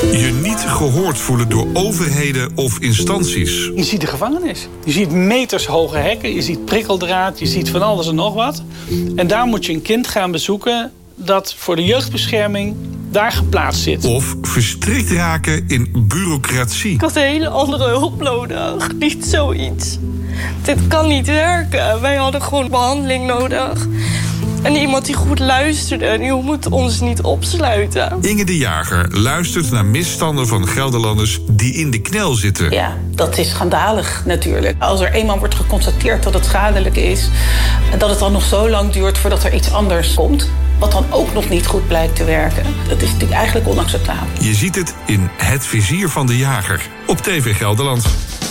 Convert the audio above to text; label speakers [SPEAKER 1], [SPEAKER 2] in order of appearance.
[SPEAKER 1] Je niet gehoord voelen door overheden of instanties.
[SPEAKER 2] Je ziet de gevangenis. Je ziet metershoge hekken, je ziet prikkeldraad, je ziet van alles en nog wat. En daar moet je een kind gaan bezoeken dat voor de jeugdbescherming daar geplaatst zit.
[SPEAKER 1] Of verstrikt raken in bureaucratie.
[SPEAKER 3] Ik had een hele andere hulp nodig, niet zoiets. Dit kan niet werken. Wij hadden gewoon behandeling nodig. En iemand die goed luisterde en die moet ons niet opsluiten.
[SPEAKER 1] Inge de Jager luistert naar misstanden van Gelderlanders die in de knel zitten.
[SPEAKER 4] Ja, dat is schandalig natuurlijk. Als er eenmaal wordt geconstateerd dat het schadelijk is, dat het dan nog zo lang duurt voordat er iets anders komt, wat dan ook nog niet goed blijkt te werken. Dat is natuurlijk eigenlijk onacceptabel.
[SPEAKER 1] Je ziet het in Het Vizier van de Jager op TV Gelderland.